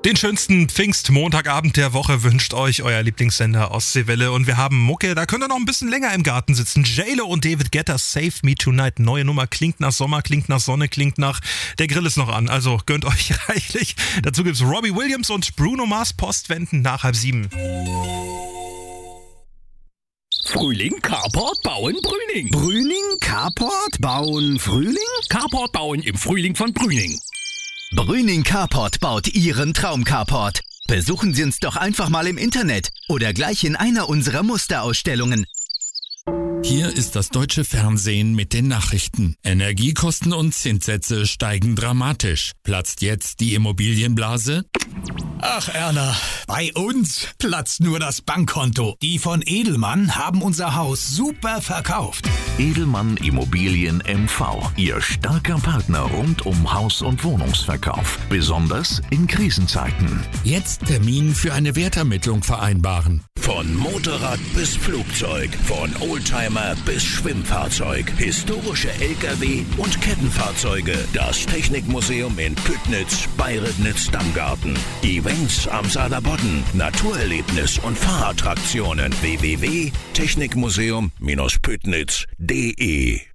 Den schönsten Pfingstmontagabend der Woche wünscht euch euer Lieblingssender Ostseewelle. Und wir haben Mucke, da könnt ihr noch ein bisschen länger im Garten sitzen. J.Lo und David Guetta, Save Me Tonight. Neue Nummer, klingt nach Sommer, klingt nach Sonne, klingt nach... Der Grill ist noch an, also gönnt euch reichlich. Dazu gibt's Robbie Williams und Bruno Mars, Postwenden nach 6:30. Frühling, Carport, bauen, Brüning. Brüning, Carport, bauen, Frühling? Carport bauen im Frühling von Brüning. Brüning Carport baut Ihren Traum-Carport. Besuchen Sie uns doch einfach mal im Internet oder gleich in einer unserer Musterausstellungen. Hier ist das deutsche Fernsehen mit den Nachrichten. Energiekosten und Zinssätze steigen dramatisch. Platzt jetzt die Immobilienblase? Ach Erna, bei uns platzt nur das Bankkonto. Die von Edelmann haben unser Haus super verkauft. Edelmann Immobilien MV, Ihr starker Partner rund um Haus- und Wohnungsverkauf. Besonders in Krisenzeiten. Jetzt Termin für eine Wertermittlung vereinbaren. Von Motorrad bis Flugzeug, von Oldtimer bis Schwimmfahrzeug, historische LKW und Kettenfahrzeuge. Das Technikmuseum in Püttnitz bei Ribnitz-Dammgarten. Events am Saarlandbodden, Naturerlebnis und Fahrattraktionen. www.technikmuseum-püttnitz.de.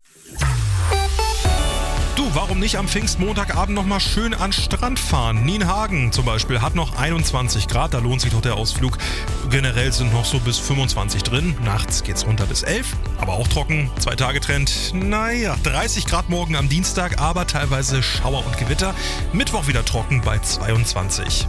Du, warum nicht am Pfingstmontagabend nochmal schön an Strand fahren? Nienhagen zum Beispiel hat noch 21 Grad, da lohnt sich doch der Ausflug. Generell sind noch so bis 25 drin, nachts geht's runter bis 11, aber auch trocken, 2 Tage Trend. Naja, 30 Grad morgen am Dienstag, aber teilweise Schauer und Gewitter. Mittwoch wieder trocken bei 22.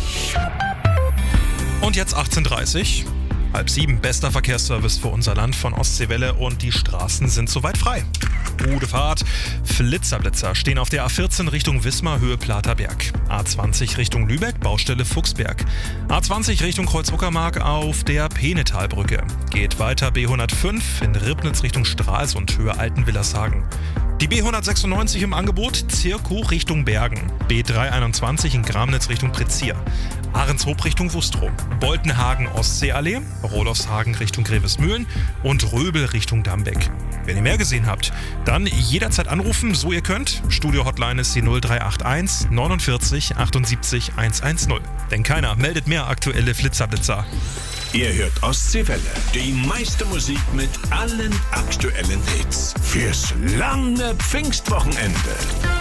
Und jetzt 18:30. 6:30, bester Verkehrsservice für unser Land von Ostseewelle und die Straßen sind soweit frei. Gute Fahrt. Blitzerblitzer stehen auf der A14 Richtung Wismar, Höhe Platerberg. A20 Richtung Lübeck, Baustelle Fuchsberg. A20 Richtung Kreuz-Uckermark auf der Peenetalbrücke. Geht weiter B105 in Ribnitz Richtung Stralsund, Höhe Altenwillershagen. Die B196 im Angebot, Zirkow Richtung Bergen. B321 in Gramnitz Richtung Prezier. Ahrenshoop Richtung Wustrow. Boltenhagen Ostseeallee, Rolofshagen Richtung Grevesmühlen und Röbel Richtung Dambeck. Wenn ihr mehr gesehen habt, dann jederzeit anrufen, so ihr könnt. Studio-Hotline ist die 0381 49 78 110. Denn keiner meldet mehr aktuelle Blitzerblitzer. Ihr hört Ostseewelle, die meiste Musik mit allen aktuellen Hits fürs lange Pfingstwochenende.